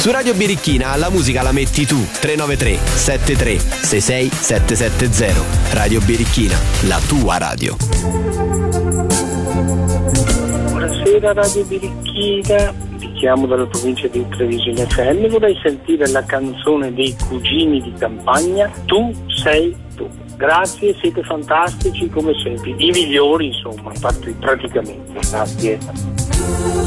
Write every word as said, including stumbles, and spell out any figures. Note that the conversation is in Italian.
Su Radio Birichina la musica la metti tu. tre nove tre sette tre sei sei sette sette zero. Radio Birichina, la tua radio. Buonasera Radio Birichina, vi chiamo dalla provincia di Treviso F M. Vorrei sentire la canzone dei Cugini di Campagna, Tu sei tu. Grazie, siete fantastici come sempre, i migliori insomma, infatti praticamente. Grazie.